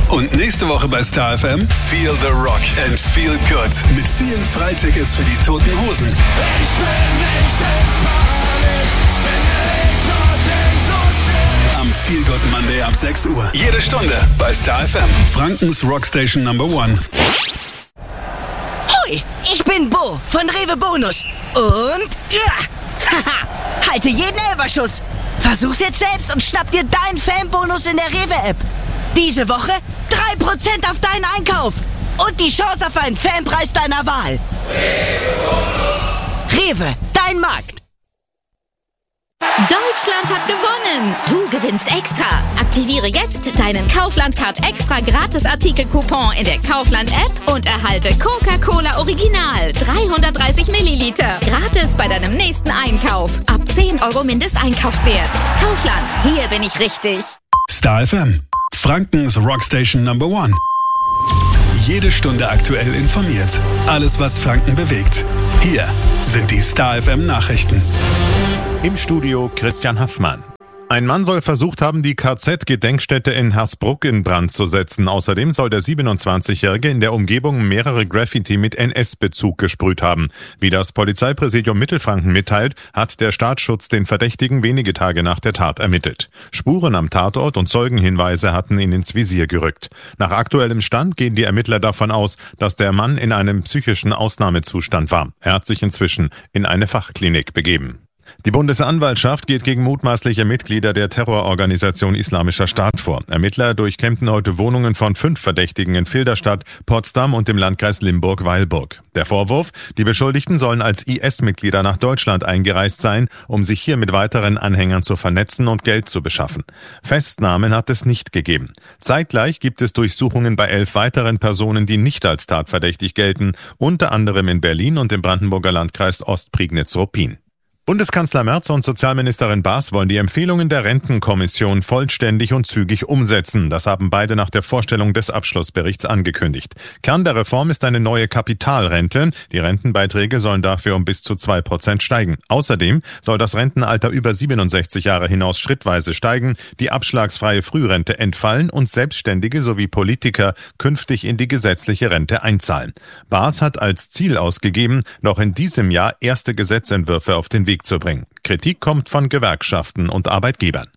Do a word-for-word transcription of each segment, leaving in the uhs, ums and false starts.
Und nächste Woche bei Star F M Feel the Rock and Feel Good mit vielen Freitickets für die Toten Hosen. Ich will nicht ins Paradies, wenn der Hector denkt so schön. Am Feel Good Monday ab sechs Uhr. Jede Stunde bei Star F M. Frankens Rockstation Number One. Hoi, ich bin Bo von Rewe Bonus. Und ja, haha, halte jeden Elberschuss. Versuch's jetzt selbst und schnapp dir deinen Fanbonus in der Rewe-App. Diese Woche drei Prozent auf deinen Einkauf. Und die Chance auf einen Fanpreis deiner Wahl. Rewe, dein Markt. Deutschland hat gewonnen! Du gewinnst extra! Aktiviere jetzt deinen Kaufland-Card extra Gratis-Artikel-Coupon in der Kaufland-App und erhalte Coca-Cola Original dreihundertdreißig Milliliter gratis bei deinem nächsten Einkauf. Ab zehn Euro Mindesteinkaufswert. Kaufland, hier bin ich richtig. Star F M. Frankens Rockstation Number One. Jede Stunde aktuell informiert. Alles, was Franken bewegt. Hier sind die Star F M Nachrichten. Im Studio Christian Haffmann. Ein Mann soll versucht haben, die K Z-Gedenkstätte in Hersbruck in Brand zu setzen. Außerdem soll der siebenundzwanzigjährige in der Umgebung mehrere Graffiti mit N S-Bezug gesprüht haben. Wie das Polizeipräsidium Mittelfranken mitteilt, hat der Staatsschutz den Verdächtigen wenige Tage nach der Tat ermittelt. Spuren am Tatort und Zeugenhinweise hatten ihn ins Visier gerückt. Nach aktuellem Stand gehen die Ermittler davon aus, dass der Mann in einem psychischen Ausnahmezustand war. Er hat sich inzwischen in eine Fachklinik begeben. Die Bundesanwaltschaft geht gegen mutmaßliche Mitglieder der Terrororganisation Islamischer Staat vor. Ermittler durchkämmten heute Wohnungen von fünf Verdächtigen in Filderstadt, Potsdam und im Landkreis Limburg-Weilburg. Der Vorwurf: Die Beschuldigten sollen als I S-Mitglieder nach Deutschland eingereist sein, um sich hier mit weiteren Anhängern zu vernetzen und Geld zu beschaffen. Festnahmen hat es nicht gegeben. Zeitgleich gibt es Durchsuchungen bei elf weiteren Personen, die nicht als tatverdächtig gelten, unter anderem in Berlin und im Brandenburger Landkreis Ostprignitz-Ruppin. Bundeskanzler Merz und Sozialministerin Baas wollen die Empfehlungen der Rentenkommission vollständig und zügig umsetzen. Das haben beide nach der Vorstellung des Abschlussberichts angekündigt. Kern der Reform ist eine neue Kapitalrente. Die Rentenbeiträge sollen dafür um bis zu zwei Prozent steigen. Außerdem soll das Rentenalter über siebenundsechzig Jahre hinaus schrittweise steigen, die abschlagsfreie Frührente entfallen und Selbstständige sowie Politiker künftig in die gesetzliche Rente einzahlen. Baas hat als Ziel ausgegeben, noch in diesem Jahr erste Gesetzentwürfe auf den Weg zu bringen. Kritik kommt von Gewerkschaften und Arbeitgebern.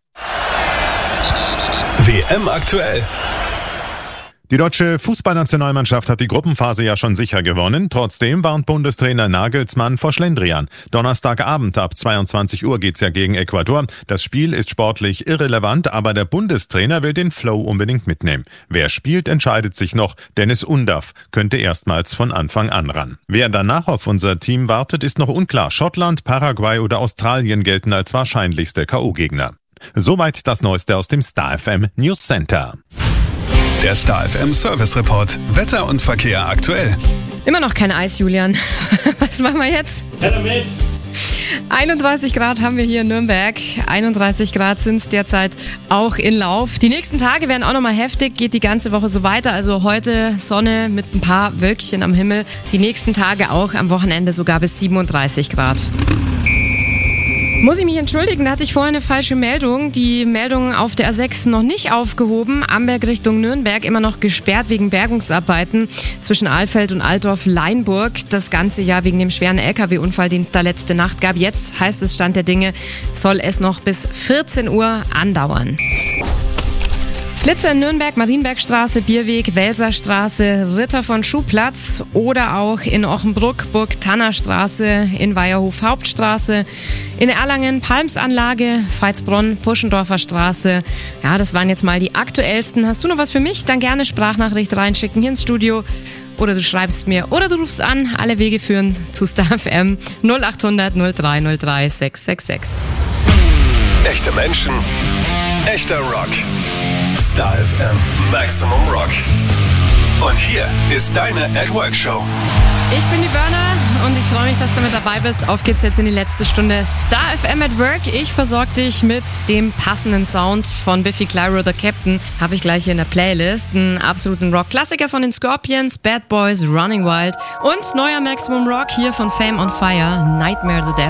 W M aktuell. Die deutsche Fußballnationalmannschaft hat die Gruppenphase ja schon sicher gewonnen. Trotzdem warnt Bundestrainer Nagelsmann vor Schlendrian. Donnerstagabend ab zweiundzwanzig Uhr geht's ja gegen Ecuador. Das Spiel ist sportlich irrelevant, aber der Bundestrainer will den Flow unbedingt mitnehmen. Wer spielt, entscheidet sich noch. Dennis Undaff könnte erstmals von Anfang an ran. Wer danach auf unser Team wartet, ist noch unklar. Schottland, Paraguay oder Australien gelten als wahrscheinlichste K O-Gegner. Soweit das Neueste aus dem Star F M News Center. Der Star F M Service Report. Wetter und Verkehr aktuell. Immer noch kein Eis, Julian. Was machen wir jetzt? Damit. einunddreißig Grad haben wir hier in Nürnberg. einunddreißig Grad sind es derzeit auch in Lauf. Die nächsten Tage werden auch nochmal heftig, geht die ganze Woche so weiter. Also heute Sonne mit ein paar Wölkchen am Himmel. Die nächsten Tage auch, am Wochenende sogar bis siebenunddreißig Grad. Muss ich mich entschuldigen, da hatte ich vorher eine falsche Meldung. Die Meldung auf der A sechs noch nicht aufgehoben. Amberg Richtung Nürnberg immer noch gesperrt wegen Bergungsarbeiten zwischen Alfeld und Altdorf-Leinburg. Das ganze Jahr wegen dem schweren L K W-Unfall, den es da letzte Nacht gab. Jetzt heißt es Stand der Dinge, soll es noch bis vierzehn Uhr andauern. Blitzer in Nürnberg, Marienbergstraße, Bierweg, Welserstraße, Ritter von Schuhplatz oder auch in Ochenbruck, Burg-Tanner-Straße, in Weierhof Hauptstraße, in Erlangen, Palmsanlage, Veitsbronn, Puschendorfer Straße. Ja, das waren jetzt mal die aktuellsten. Hast du noch was für mich? Dann gerne Sprachnachricht reinschicken hier ins Studio. Oder du schreibst mir oder du rufst an. Alle Wege führen zu Star F M null acht hundert null drei null drei sechs sechs sechs. Echte Menschen, echter Rock. Star F M Maximum Rock. Und hier ist deine At Work Show. Ich bin die Burner und ich freue mich, dass du mit dabei bist. Auf geht's jetzt in die letzte Stunde Star F M at Work. Ich versorge dich mit dem passenden Sound von Biffy Clyro, The Captain. Habe ich gleich hier in der Playlist. Einen absoluten Rock-Klassiker von den Scorpions, Bad Boys, Running Wild und neuer Maximum Rock hier von Fame on Fire, Nightmare the Devil.